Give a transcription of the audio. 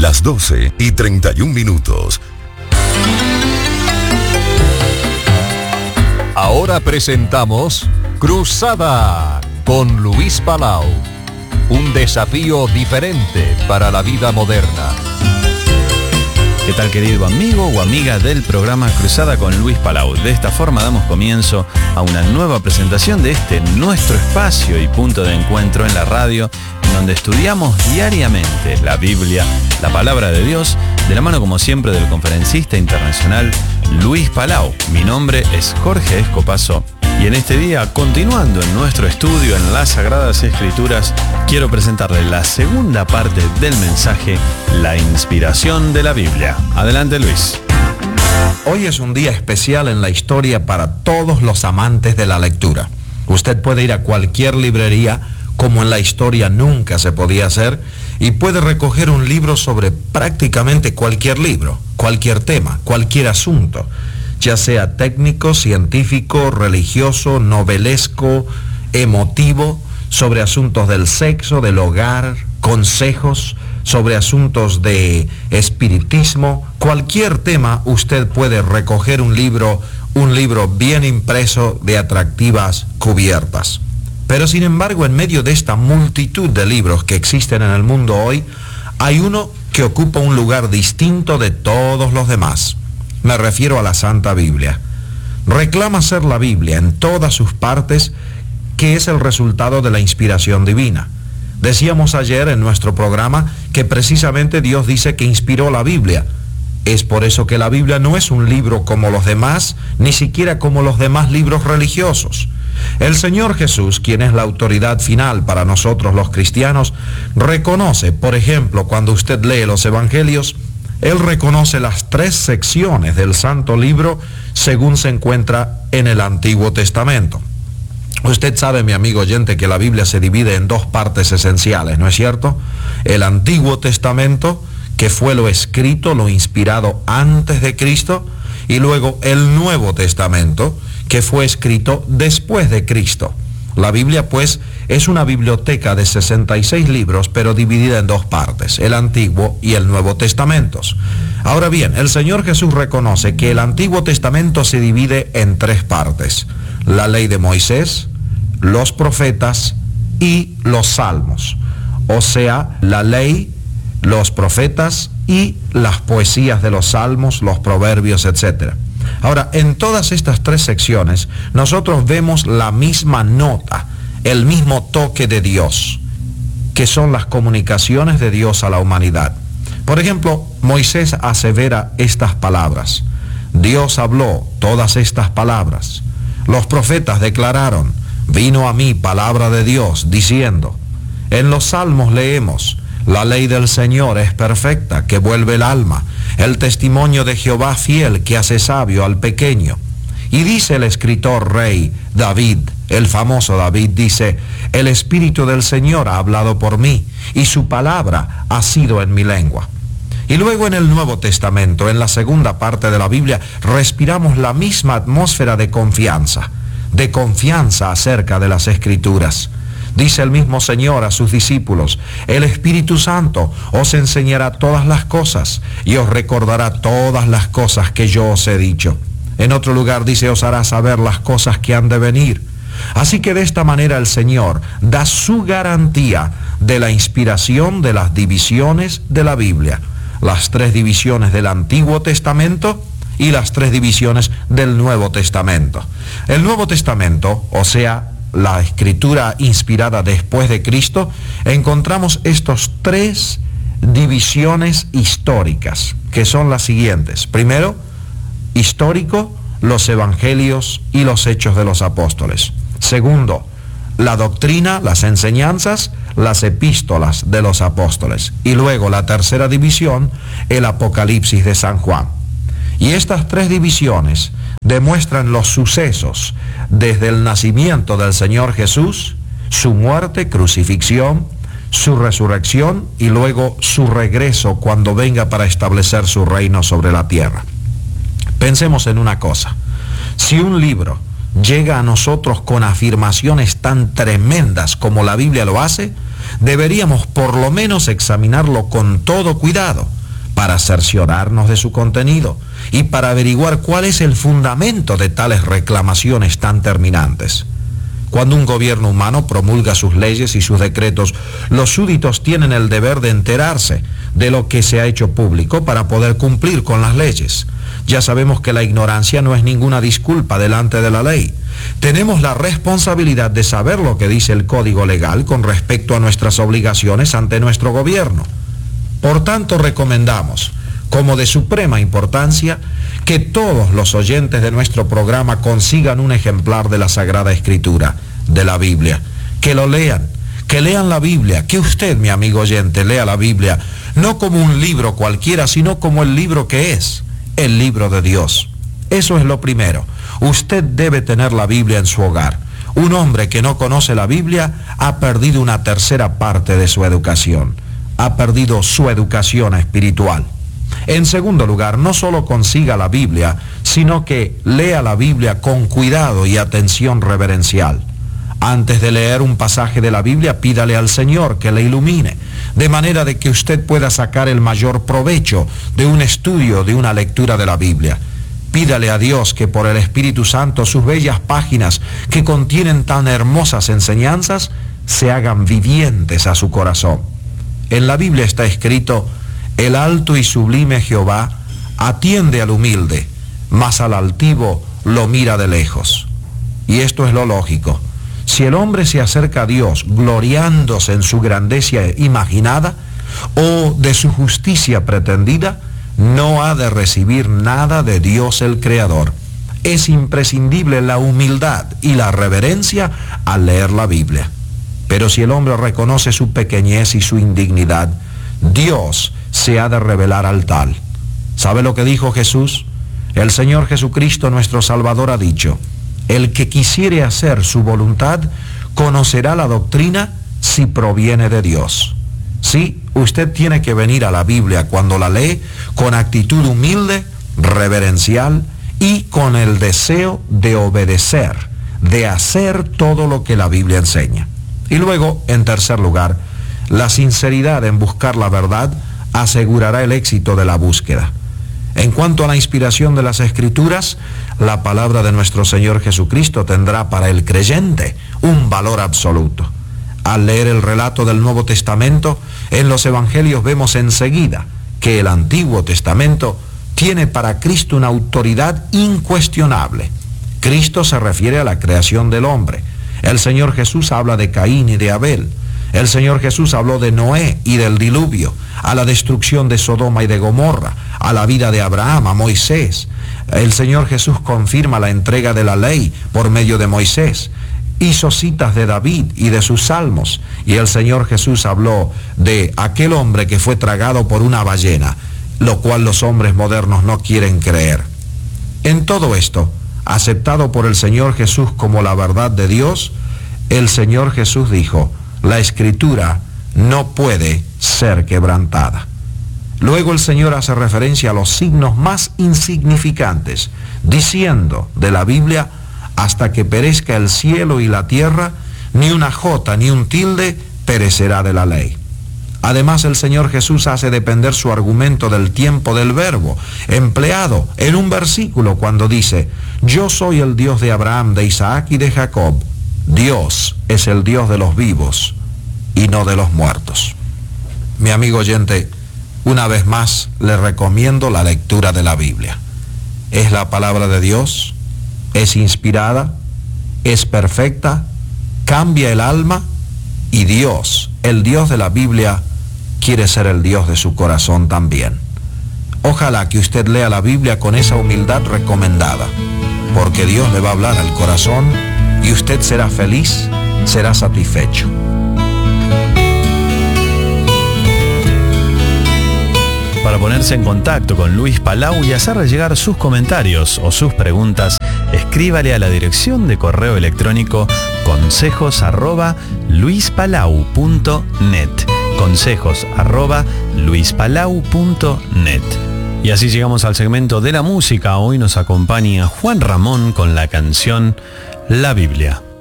las 12:31. Ahora presentamos Cruzada con Luis Palau. Un desafío diferente para la vida moderna. ¿Qué tal, querido amigo o amiga del programa Cruzada con Luis Palau? De esta forma damos comienzo a una nueva presentación de este nuestro espacio y punto de encuentro en la radio, en donde estudiamos diariamente la Biblia, la palabra de Dios, de la mano como siempre del conferencista internacional Luis Palau. Mi nombre es Jorge Escopazo y en este día, continuando en nuestro estudio en las Sagradas Escrituras, quiero presentarle la segunda parte del mensaje, la inspiración de la Biblia. Adelante, Luis. Hoy es un día especial en la historia para todos los amantes de la lectura. Usted puede ir a cualquier librería, como en la historia nunca se podía hacer, y puede recoger un libro sobre prácticamente cualquier libro, cualquier tema, cualquier asunto, ya sea técnico, científico, religioso, novelesco, emotivo, sobre asuntos del sexo, del hogar, consejos, sobre asuntos de espiritismo. Cualquier tema usted puede recoger un libro bien impreso de atractivas cubiertas. Pero sin embargo, en medio de esta multitud de libros que existen en el mundo hoy, hay uno que ocupa un lugar distinto de todos los demás. Me refiero a la Santa Biblia. Reclama ser la Biblia en todas sus partes, que es el resultado de la inspiración divina. Decíamos ayer en nuestro programa que precisamente Dios dice que inspiró la Biblia. Es por eso que la Biblia no es un libro como los demás, ni siquiera como los demás libros religiosos. El Señor Jesús, quien es la autoridad final para nosotros los cristianos, reconoce, por ejemplo, cuando usted lee los Evangelios, Él reconoce las 3 secciones del Santo Libro según se encuentra en el Antiguo Testamento. Usted sabe, mi amigo oyente, que la Biblia se divide en 2 partes esenciales, ¿no es cierto? El Antiguo Testamento, que fue lo escrito, lo inspirado antes de Cristo, y luego el Nuevo Testamento, que fue escrito después de Cristo. La Biblia, pues, es una biblioteca de 66 libros, pero dividida en 2 partes, el Antiguo y el Nuevo Testamentos. Ahora bien, el Señor Jesús reconoce que el Antiguo Testamento se divide en 3 partes: la ley de Moisés, los profetas y los salmos. O sea, la ley, los profetas y las poesías de los salmos, los proverbios, etc. Ahora, en todas estas 3 secciones, nosotros vemos la misma nota, el mismo toque de Dios, que son las comunicaciones de Dios a la humanidad. Por ejemplo, Moisés asevera estas palabras: Dios habló todas estas palabras. Los profetas declararon: vino a mí palabra de Dios, diciendo. En los salmos leemos: la ley del Señor es perfecta, que vuelve el alma. El testimonio de Jehová fiel, que hace sabio al pequeño. Y dice el escritor rey David, el famoso David, dice: el Espíritu del Señor ha hablado por mí, y su palabra ha sido en mi lengua. Y luego en el Nuevo Testamento, en la segunda parte de la Biblia, respiramos la misma atmósfera de confianza acerca de las Escrituras. Dice el mismo Señor a sus discípulos: el Espíritu Santo os enseñará todas las cosas y os recordará todas las cosas que yo os he dicho. En otro lugar dice: os hará saber las cosas que han de venir. Así que de esta manera el Señor da su garantía de la inspiración de las divisiones de la Biblia. Las 3 divisiones del Antiguo Testamento y las 3 divisiones del Nuevo Testamento. El Nuevo Testamento, o sea, la escritura inspirada después de Cristo, encontramos estos 3 divisiones históricas, que son las siguientes. Primero, histórico, los evangelios y los hechos de los apóstoles. Segundo, la doctrina, las enseñanzas, las epístolas de los apóstoles. Y luego la tercera división, el Apocalipsis de San Juan. Y estas 3 divisiones demuestran los sucesos desde el nacimiento del Señor Jesús, su muerte, crucifixión, su resurrección y luego su regreso cuando venga para establecer su reino sobre la tierra. Pensemos en una cosa: si un libro llega a nosotros con afirmaciones tan tremendas como la Biblia lo hace, deberíamos por lo menos examinarlo con todo cuidado para cerciorarnos de su contenido y para averiguar cuál es el fundamento de tales reclamaciones tan terminantes. Cuando un gobierno humano promulga sus leyes y sus decretos, los súbditos tienen el deber de enterarse de lo que se ha hecho público para poder cumplir con las leyes. Ya sabemos que la ignorancia no es ninguna disculpa delante de la ley. Tenemos la responsabilidad de saber lo que dice el Código Legal con respecto a nuestras obligaciones ante nuestro gobierno. Por tanto, recomendamos, como de suprema importancia, que todos los oyentes de nuestro programa consigan un ejemplar de la Sagrada Escritura, de la Biblia, que lo lean, que lean la Biblia, que usted, mi amigo oyente, lea la Biblia, no como un libro cualquiera, sino como el libro que es, el libro de Dios. Eso es lo primero. Usted debe tener la Biblia en su hogar. Un hombre que no conoce la Biblia ha perdido una tercera parte de su educación. Ha perdido su educación espiritual. En segundo lugar, no solo consiga la Biblia, sino que lea la Biblia con cuidado y atención reverencial. Antes de leer un pasaje de la Biblia, pídale al Señor que le ilumine, de manera de que usted pueda sacar el mayor provecho de un estudio, de una lectura de la Biblia. Pídale a Dios que por el Espíritu Santo sus bellas páginas que contienen tan hermosas enseñanzas se hagan vivientes a su corazón. En la Biblia está escrito: el alto y sublime Jehová atiende al humilde, mas al altivo lo mira de lejos. Y esto es lo lógico. Si el hombre se acerca a Dios gloriándose en su grandeza imaginada o de su justicia pretendida, no ha de recibir nada de Dios el Creador. Es imprescindible la humildad y la reverencia al leer la Biblia. Pero si el hombre reconoce su pequeñez y su indignidad, Dios se ha de revelar al tal. ¿Sabe lo que dijo Jesús? El Señor Jesucristo, nuestro Salvador, ha dicho: el que quisiere hacer su voluntad, conocerá la doctrina si proviene de Dios. Sí, usted tiene que venir a la Biblia cuando la lee con actitud humilde, reverencial y con el deseo de obedecer, de hacer todo lo que la Biblia enseña. Y luego, en tercer lugar, la sinceridad en buscar la verdad asegurará el éxito de la búsqueda. En cuanto a la inspiración de las Escrituras, la palabra de nuestro Señor Jesucristo tendrá para el creyente un valor absoluto. Al leer el relato del Nuevo Testamento, en los Evangelios vemos enseguida que el Antiguo Testamento tiene para Cristo una autoridad incuestionable. Cristo se refiere a la creación del hombre. El Señor Jesús habla de Caín y de Abel. El Señor Jesús habló de Noé y del diluvio, a la destrucción de Sodoma y de Gomorra, a la vida de Abraham, a Moisés. El Señor Jesús confirma la entrega de la ley por medio de Moisés. Hizo citas de David y de sus salmos. Y el Señor Jesús habló de aquel hombre que fue tragado por una ballena, lo cual los hombres modernos no quieren creer. En todo esto, aceptado por el Señor Jesús como la verdad de Dios, el Señor Jesús dijo: la Escritura no puede ser quebrantada. Luego el Señor hace referencia a los signos más insignificantes, diciendo de la Biblia: hasta que perezca el cielo y la tierra, ni una jota ni un tilde perecerá de la ley. Además, el Señor Jesús hace depender su argumento del tiempo del verbo, empleado en un versículo cuando dice: yo soy el Dios de Abraham, de Isaac y de Jacob. Dios es el Dios de los vivos y no de los muertos. Mi amigo oyente, una vez más le recomiendo la lectura de la Biblia. Es la palabra de Dios, es inspirada, es perfecta, cambia el alma, y Dios, el Dios de la Biblia, quiere ser el Dios de su corazón también. Ojalá que usted lea la Biblia con esa humildad recomendada, porque Dios le va a hablar al corazón y usted será feliz, será satisfecho. Para ponerse en contacto con Luis Palau y hacerle llegar sus comentarios o sus preguntas, escríbale a la dirección de correo electrónico consejos@luispalau.net. consejos@luispalau.net. Y así llegamos al segmento de la música. Hoy nos acompaña Juan Ramón con la canción La Biblia.